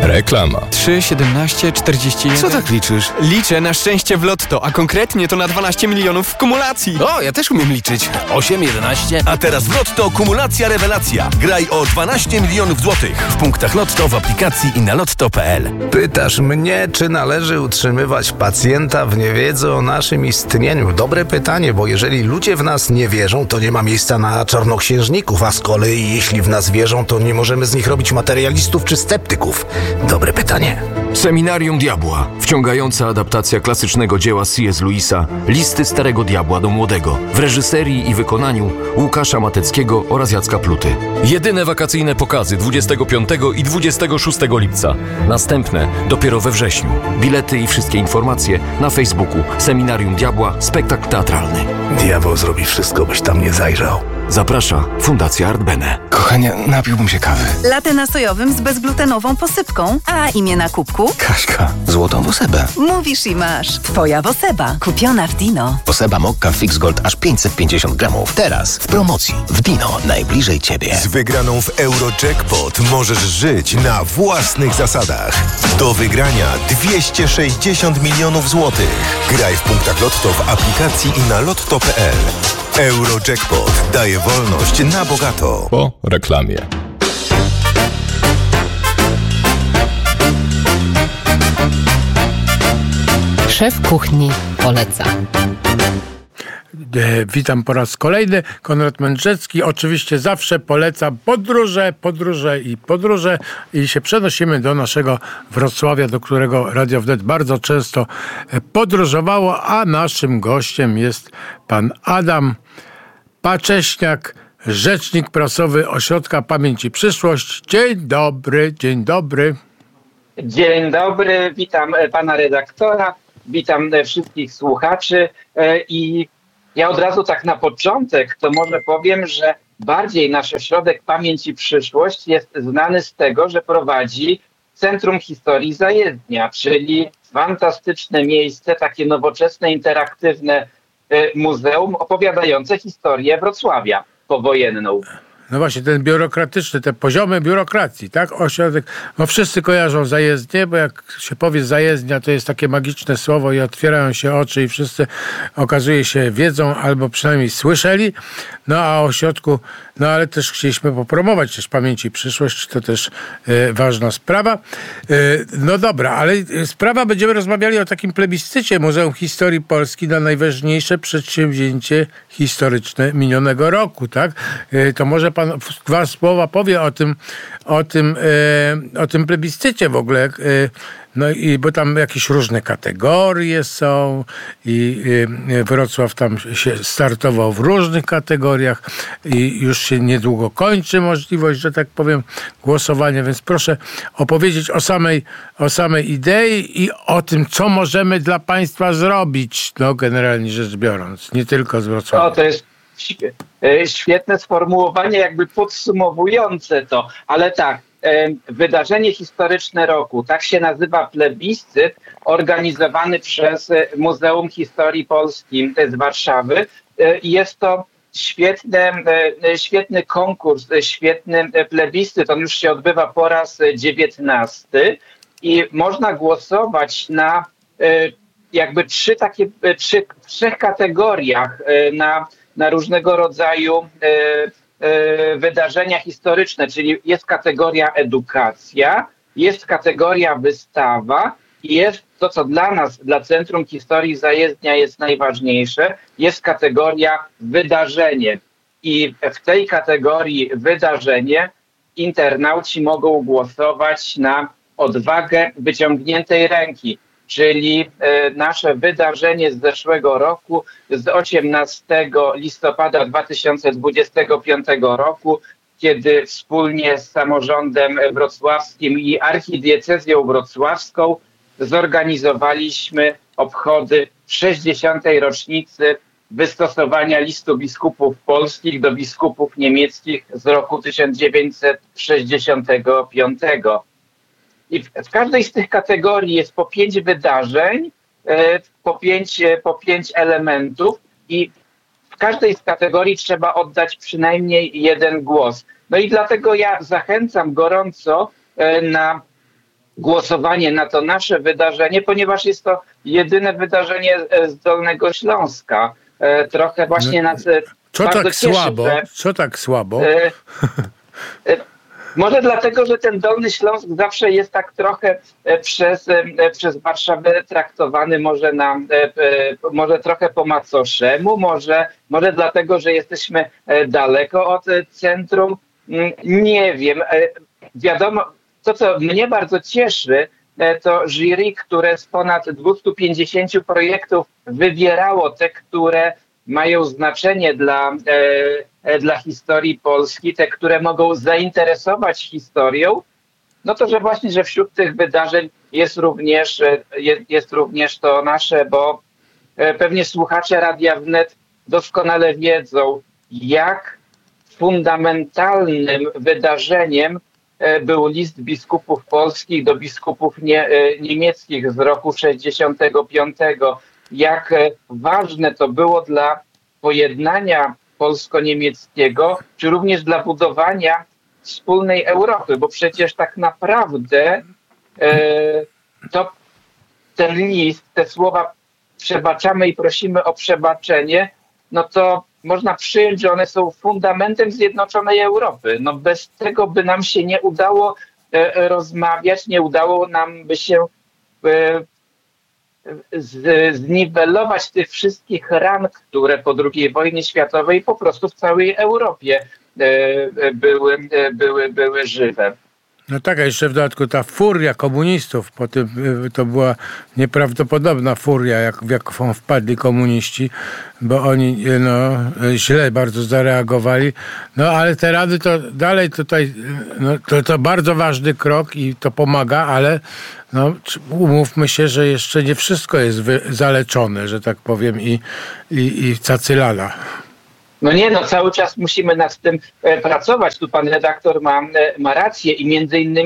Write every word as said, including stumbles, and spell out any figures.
Reklama. trzy, siedemnaście, czterdzieści jeden. Co tak liczysz? Liczę na szczęście w lotto, a konkretnie to na dwanaście milionów w kumulacji. O, ja też umiem liczyć. osiem, jedenaście. A teraz w Lotto kumulacja rewelacja. Graj o dwanaście milionów złotych w punktach Lotto, w aplikacji i na lotto kropka p l. Pytasz mnie, czy należy utrzymywać pacjenta w niewiedzy o naszym istnieniu? Dobre pytanie, bo jeżeli ludzie w nas nie wierzą, to nie ma miejsca na czarnoksiężników, a z kolei jeśli w nas wierzą, to nie możemy z nich robić materialistów czy sceptyków. Dobre pytanie. Seminarium Diabła. Wciągająca adaptacja klasycznego dzieła C S. Lewisa Listy Starego Diabła do Młodego w reżyserii i wykonaniu Łukasza Mateckiego oraz Jacka Pluty. Jedyne wakacyjne pokazy dwudziestego piątego i dwudziestego szóstego lipca. Następne dopiero we wrześniu. Bilety i wszystkie informacje na Facebooku Seminarium Diabła Spektakl Teatralny. Diabeł zrobi wszystko, byś tam nie zajrzał. Zaprasza Fundacja Art Bene. Kochanie, napiłbym się kawy. Latte na sojowym z bezglutenową posypką. A imię na kubku? Kaśka, złotą Wosebę. Mówisz i masz. Twoja Woseba, kupiona w Dino. Woseba Mokka Fix Gold aż pięćset pięćdziesiąt gramów. Teraz w promocji w Dino, najbliżej Ciebie. Z wygraną w Eurojackpot możesz żyć na własnych zasadach. Do wygrania dwieście sześćdziesiąt milionów złotych. Graj w punktach Lotto w aplikacji i na lotto kropka p l. Eurojackpot daje wolność na bogato. Po reklamie. Szef kuchni poleca. Witam po raz kolejny. Konrad Mędrzecki oczywiście zawsze poleca podróże, podróże i podróże i się przenosimy do naszego Wrocławia, do którego Radio Wnet bardzo często podróżowało, a naszym gościem jest pan Adam Pacześniak, rzecznik prasowy Ośrodka Pamięć i Przyszłość. Dzień dobry, dzień dobry. Dzień dobry, witam pana redaktora, witam wszystkich słuchaczy i ja od razu tak na początek to może powiem, że bardziej nasz Ośrodek Pamięć i Przyszłość jest znany z tego, że prowadzi Centrum Historii Zajezdnia, czyli fantastyczne miejsce, takie nowoczesne, interaktywne muzeum opowiadające historię Wrocławia powojenną. No właśnie, ten biurokratyczny, te poziomy biurokracji, tak? Ośrodek, no wszyscy kojarzą zajezdnię, bo jak się powie zajezdnia, to jest takie magiczne słowo i otwierają się oczy i wszyscy, okazuje się, wiedzą albo przynajmniej słyszeli. No a o ośrodku, no ale też chcieliśmy popromować też Pamięć i Przyszłość, to też e, ważna sprawa. E, no dobra, ale sprawa, będziemy rozmawiali o takim plebiscycie Muzeum Historii Polski na najważniejsze przedsięwzięcie historyczne minionego roku, tak? E, to może pan dwa słowa powie o tym, o tym, e, o tym plebiscycie w ogóle. E, no i bo tam jakieś różne kategorie są i e, Wrocław tam się startował w różnych kategoriach i już się niedługo kończy możliwość, że tak powiem, głosowania, więc proszę opowiedzieć o samej, o samej idei i o tym, co możemy dla państwa zrobić, no generalnie rzecz biorąc, nie tylko z Wrocławia. O, to jest świetne sformułowanie, jakby podsumowujące to, ale tak, wydarzenie historyczne roku, tak się nazywa plebiscyt organizowany przez Muzeum Historii Polski z Warszawy. Jest to świetny, świetny konkurs, świetny plebiscyt, on już się odbywa po raz dziewiętnasty i można głosować na jakby trzy takie, trzy, w trzech kategoriach na na różnego rodzaju e, e, wydarzenia historyczne, czyli jest kategoria edukacja, jest kategoria wystawa i jest to, co dla nas, dla Centrum Historii Zajezdnia jest najważniejsze, jest kategoria wydarzenie. I w tej kategorii wydarzenie internauci mogą głosować na odwagę wyciągniętej ręki. Czyli nasze wydarzenie z zeszłego roku, z osiemnastego listopada dwa tysiące dwudziestego piątego roku, kiedy wspólnie z samorządem wrocławskim i archidiecezją wrocławską zorganizowaliśmy obchody sześćdziesiątej rocznicy wystosowania listu biskupów polskich do biskupów niemieckich z roku tysiąc dziewięćset sześćdziesiątego piątego. I w, w każdej z tych kategorii jest po pięć wydarzeń, e, po, pięć, e, po pięć elementów i w każdej z kategorii trzeba oddać przynajmniej jeden głos. No i dlatego ja zachęcam gorąco e, na głosowanie na to nasze wydarzenie, ponieważ jest to jedyne wydarzenie z Dolnego Śląska. Trochę właśnie nas Co bardzo tak cieszy, słabo? że, Co tak słabo? e, e, może dlatego, że ten Dolny Śląsk zawsze jest tak trochę e, przez, e, przez Warszawę traktowany może, na, e, e, może trochę po macoszemu, może, może dlatego, że jesteśmy e, daleko od e, centrum. Mm, Nie wiem. E, wiadomo, to co mnie bardzo cieszy, e, to jury, które z ponad dwieście pięćdziesiąt projektów wybierało te, które mają znaczenie dla, e, dla historii Polski, te, które mogą zainteresować historią, no to, że właśnie, że wśród tych wydarzeń jest również, jest, jest również to nasze, bo e, pewnie słuchacze Radia Wnet doskonale wiedzą, jak fundamentalnym wydarzeniem e, był list biskupów polskich do biskupów nie, e, niemieckich z roku sześćdziesiątego piątego. Jak ważne to było dla pojednania polsko-niemieckiego, czy również dla budowania wspólnej Europy, bo przecież tak naprawdę e, to ten list, te słowa przebaczamy i prosimy o przebaczenie, no to można przyjąć, że one są fundamentem zjednoczonej Europy. No bez tego by nam się nie udało e, rozmawiać, nie udało nam by się e, Z, zniwelować tych wszystkich ran, które po drugiej wojnie światowej po prostu w całej Europie e, były, e, były, były żywe. No tak, a jeszcze w dodatku ta furia komunistów, po tym y, to była nieprawdopodobna furia, jak, w jaką wpadli komuniści, bo oni y, no, y, źle bardzo zareagowali. No ale te rady to dalej tutaj, y, no, to, to bardzo ważny krok i to pomaga, ale no, umówmy się, że jeszcze nie wszystko jest wy, zaleczone, że tak powiem, i, i, i cacylala. No nie, no cały czas musimy nad tym e, pracować. Tu pan redaktor ma, e, ma rację i między innymi